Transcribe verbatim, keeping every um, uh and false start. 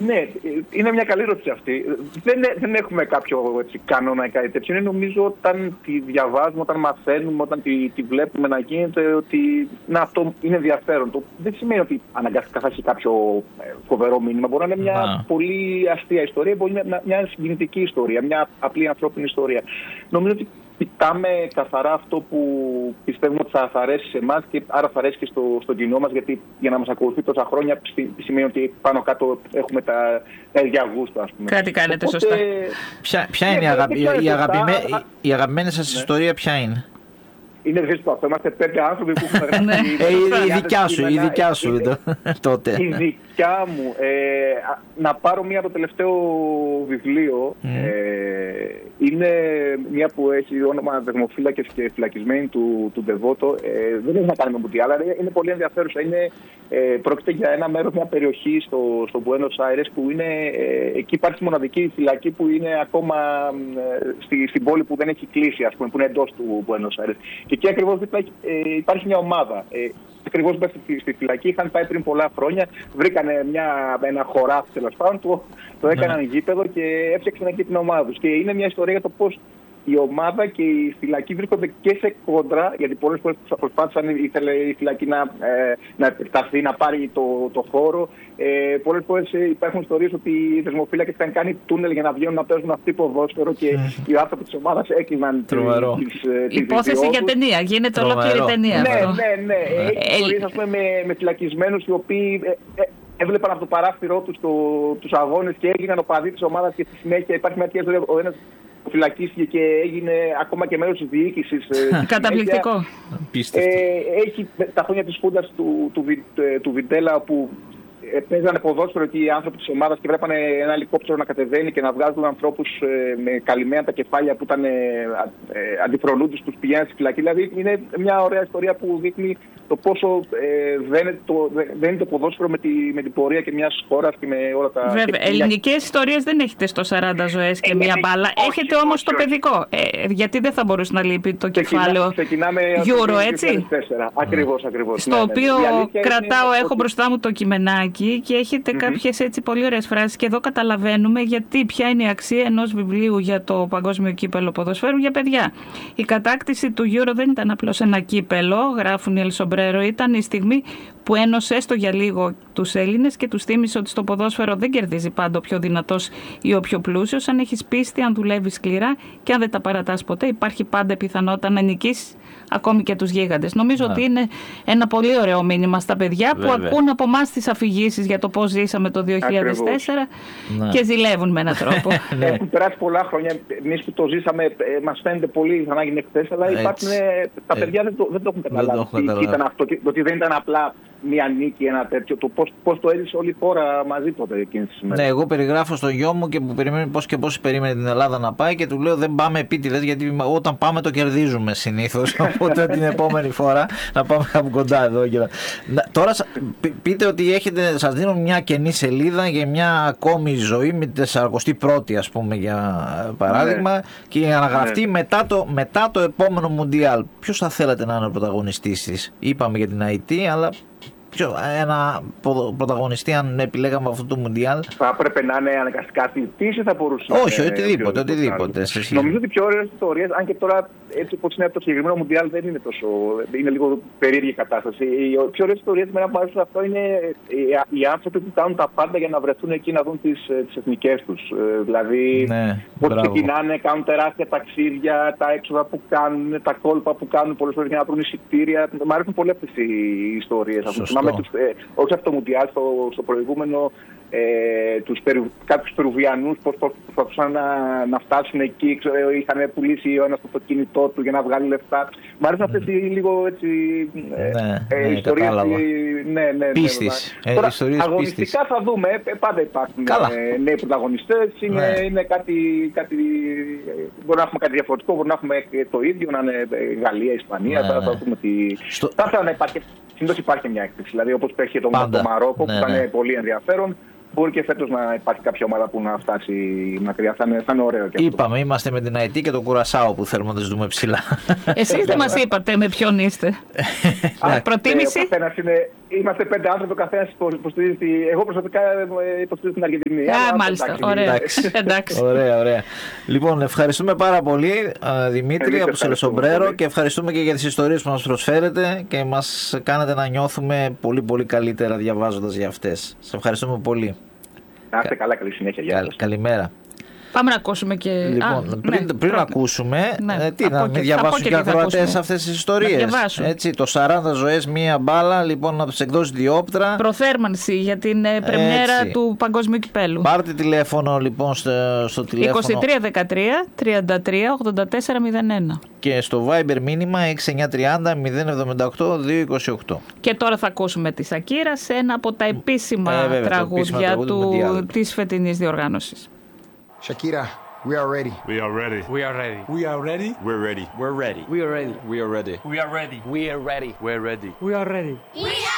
Ναι, είναι μια καλή ερώτηση αυτή. Δεν, δεν έχουμε κάποιο έτσι, κανόνα ή κάτι τέτοιο. Είναι νομίζω όταν τη διαβάζουμε, όταν μαθαίνουμε, όταν τη, τη βλέπουμε να γίνεται, ότι να, αυτό είναι ενδιαφέρον. Το, δεν σημαίνει ότι αναγκαστικά θα έχει κάποιο φοβερό μήνυμα. Μπορεί να είναι μια να. πολύ αστεία ιστορία, μπορεί να είναι μια συγκινητική ιστορία, μια απλή ανθρώπινη ιστορία. Νομίζω ότι κοιτάμε καθαρά αυτό που πιστεύουμε ότι θα, θα αρέσει σε εμάς και άρα θα αρέσει και στο, στο κοινό μας, γιατί για να μας ακολουθεί τόσα χρόνια σημαίνει ότι πάνω κάτω έχουμε τα, τα ίδια γούστα, ας πούμε. Κάτι κάνετε Οπότε, σωστά. Ποια, ποια είναι η, αγαπη, η, η, αγαπημέ, η, η αγαπημένη σας ναι. ιστορία, ποια είναι? Είναι δύσκολο αυτό. Είμαστε πέντε άνθρωποι που έχουμε γράψει. Η δικιά σου, η δικιά σου τότε. Η δικιά μου. Να πάρω μία από το τελευταίο βιβλίο. Είναι μία που έχει όνομα Δεσμοφύλακες και φυλακισμένοι του Ντεβότο. Δεν έχει να κάνει με μπουτί, αλλά είναι πολύ ενδιαφέρουσα. Πρόκειται για ένα μέρος, μια περιοχή στο Μπουένος Άιρες που είναι. Εκεί υπάρχει μοναδική φυλακή που είναι ακόμα στην πόλη που δεν έχει κλείσει, ας πούμε, που είναι εντός του Μπουένος Άιρες. Και εκεί ακριβώς ε, υπάρχει μια ομάδα. Ε, ακριβώς μέσα στη, στη φυλακή είχαν πάει πριν πολλά χρόνια, βρήκανε μια, ένα χωράφι τέλος πάντων, το, το έκαναν yeah. γήπεδο και έφτιαξαν εκεί την ομάδα τους. Και είναι μια ιστορία για το πώς η ομάδα και η φυλακή βρίσκονται και σε κόντρα, γιατί πολλές φορές προσπάθησαν, ήθελε η φυλακή να, ε, να επεκταθεί, να πάρει το, το χώρο. Ε, πολλές φορές υπάρχουν ιστορίες ότι οι δεσμοφύλακες είχαν κάνει τούνελ για να βγαίνουν να παίζουν αυτοί ποδόσφαιρο και mm. οι άνθρωποι της ομάδας έκλειναν τις τις υπόθεση για ταινία, γίνεται ολόκληρη ταινία. Ναι, ναι, ναι. Έχει ιστορίες, ας πούμε, με, με φυλακισμένους οι οποίοι ε, ε, έβλεπαν από το παράθυρό τους το, τους αγώνες και έγιναν οπαδοί της ομάδας και στη συνέχεια υπάρχει μια ιστορία, ο ένας φυλακίστηκε και έγινε ακόμα και μέρος της διοίκησης. Καταπληκτικό. Ε, έχει τα χρόνια της Χούντας του, του, του Βιντέλα που παίζανε ποδόσφαιρο και οι άνθρωποι της ομάδας και βλέπανε ένα ελικόπτερο να κατεβαίνει και να βγάζουν ανθρώπους με καλυμμένα τα κεφάλια που ήταν ε, ε, αντιφρονούντες, τους πηγαίνουν στη φυλακή. Δηλαδή είναι μια ωραία ιστορία που δείχνει το πόσο ε, δεν, το, δεν είναι το ποδόσφαιρο με, τη, με την πορεία και μιας χώρας και με όλα τα... Βέβαια, ελληνικές ιστορίες δεν έχετε στο σαράντα ζωές και ε, μία μπάλα. Έχετε όμως το παιδικό. Ε, γιατί δεν θα μπορούσε να λείπει το κεφάλαιο Euro, έτσι. Ακριβώς, ακριβώς. Στο οποίο κρατάω, έχω μπροστά μου το κειμενάκι και έχετε mm-hmm. κάποιες έτσι πολύ ωραίες φράσεις και εδώ καταλαβαίνουμε γιατί ποια είναι η αξία ενός βιβλίου για το Παγκόσμιο Κύπελλο Ποδοσφαίρου για παιδιά. Η κατάκτηση του Euro δεν ήταν απλώς ένα κύπελλο, γράφουν οι El Sombrero, ήταν η στιγμή που ένωσε έστω για λίγο τους Έλληνες και τους θύμισε ότι στο ποδόσφαιρο δεν κερδίζει πάντα ο πιο δυνατός ή ο πιο πλούσιος. Αν έχεις πίστη, αν δουλεύεις σκληρά και αν δεν τα παρατάς ποτέ, υπάρχει πάντα πιθανότητα να νικήσεις ακόμη και τους γίγαντες. Νομίζω να. ότι είναι ένα πολύ ωραίο μήνυμα στα παιδιά Βέβαια. που ακούν από εμάς τις αφηγήσεις για το πώς ζήσαμε το δύο χιλιάδες τέσσερα να. και ζηλεύουν με έναν τρόπο. ναι. Έχουν περάσει πολλά χρόνια. Εμείς που το ζήσαμε, μας φαίνεται πολύ σαν να γίνει χθες, αλλά υπάρχουν, τα παιδιά δεν το, δεν το έχουν καταλάβει. Τι ήταν αυτό, ότι δεν ήταν απλά μια νίκη, ένα τέτοιο. Το πώς, πώς το έζησε όλη η χώρα μαζί τότε εκείνη τη ημέρα. Ναι, εγώ περιγράφω στο γιο μου και που περιμένει πώς και πώς περίμενε την Ελλάδα να πάει και του λέω δεν πάμε επίτηδες γιατί όταν πάμε το κερδίζουμε συνήθως. Οπότε την επόμενη φορά να πάμε κάπου κοντά εδώ. Και να... Τώρα πείτε ότι έχετε, σας δίνουν μια καινή σελίδα για μια ακόμη ζωή με τη σαρακοστή πρώτη ας πούμε για παράδειγμα ναι. και για να γραφτεί ναι. μετά, το, μετά το επόμενο Μουντιάλ. Ποιος θα θέλατε να είναι ο πρωταγωνιστής της? Είπαμε για την Αϊτή, αλλά ένα πρωταγωνιστή αν επιλέγαμε αυτό το Μουντιάλ. Θα έπρεπε να είναι αναγκαστικά αθλητής ή θα μπορούσε Όχι, να είναι οτιδήποτε, οτιδήποτε. Νομίζω ότι οι πιο ωραίες ιστορίες, αν και τώρα έτσι όπως είναι το συγκεκριμένο Μουντιάλ δεν είναι τόσο, είναι λίγο περίεργη κατάσταση. Οι πιο ωραίες ιστορίες με ένα που μου αρέσουν αυτό είναι οι άνθρωποι που κάνουν τα πάντα για να βρεθούν εκεί να δουν τις, τις εθνικές τους. Δηλαδή ναι, πώς ξεκινάνε, κάνουν τεράστια ταξίδια, τα έξοδα που κάνουν, τα κόλπα που κάνουν πολλές φορές για να βρουν εισιτήρια. Μ' αρέσουν πολύ αυτές οι ιστορίες. Με τους, ε, όχι αυτό το Μουντιάλ, στο, στο προηγούμενο ε, τους περου, κάποιους Περουβιανούς πώς προσπαθούσαν να, να φτάσουν εκεί, ξέρω, είχαν πουλήσει ο ένας το κινητό του για να βγάλει λεφτά. Μ' αρέσουν αυτές οι λίγο έτσι ε, ναι, ε, ναι, ιστορίες. Ναι, ναι, ναι, πίστης. Ε, Τώρα, αγωνιστικά πίστης. Θα δούμε, ε, πάντα υπάρχουν ε, νέοι πρωταγωνιστές, είναι, ναι. είναι κάτι, κάτι, μπορεί να έχουμε κάτι διαφορετικό, μπορεί να έχουμε το ίδιο, να είναι Γαλλία, Ισπανία, ναι, θα, ναι. θα δούμε τι... Στο... Θα ήθελα να υπάρχει. Συνήθως υπάρχει μια έκπληξη. Δηλαδή, όπως πέχει το, το Μαρόκο, ναι, που ήταν ναι. πολύ ενδιαφέρον, μπορεί και φέτος να υπάρχει κάποια ομάδα που να φτάσει μακριά. Θα είναι, θα είναι ωραίο. Και Είπαμε, αυτό. Είμαστε με την Αϊτή και τον Κουρασάο που θέλουμε να τις δούμε ψηλά. Εσείς δεν μας είπατε με ποιον είστε. Προτίμηση. Ο καθένας είναι, είμαστε πέντε άνθρωποι, ο καθένας υποστηρίζει. Εγώ προσωπικά υποστηρίζω την Αργεντινή. Α, μάλιστα. Ωραία. Εντάξει. Ωραία, ωραία. Λοιπόν, ευχαριστούμε πάρα πολύ, Δημήτρη, από το Σελσομπρέρο, και ευχαριστούμε και για τις ιστορίες που μας προσφέρετε και μας κάνετε να νιώθουμε πολύ, πολύ καλύτερα διαβάζοντας για αυτές. Σας ευχαριστούμε πολύ. Να είστε καλά, καλή συνέχεια. Γεια σας. Καλημέρα. Πάμε να ακούσουμε και. Λοιπόν, Α, πριν, ναι, πριν να ακούσουμε, ναι. ε, τι, να μην διαβάσουν και οι ακροατές αυτές τις ιστορίες. Έτσι, το σαράντα ζωές μία μπάλα, λοιπόν, από τις εκδόσεις Διόπτρα. Προθέρμανση για την ε, πρεμιέρα του Παγκόσμιου Κυπέλου. Πάρτε τηλέφωνο, λοιπόν, στο, στο τηλέφωνο είκοσι τρία δεκατρία τριάντα τρία ογδόντα τέσσερα μηδέν ένα. Και στο Viber μήνυμα έξι εννιά τριάντα μηδέν εβδομήντα οκτώ δύο είκοσι οκτώ. Και τώρα θα ακούσουμε τη Σακύρα σε ένα από τα επίσημα ε, βέβαια, τραγούδια του, της φετινής διοργάνωσης. Shakira, we are ready. We are ready. We are ready. We are ready. We're ready. We're ready. We are ready. We are ready. We are ready. We are ready. We're ready. We're ready. We are ready. We are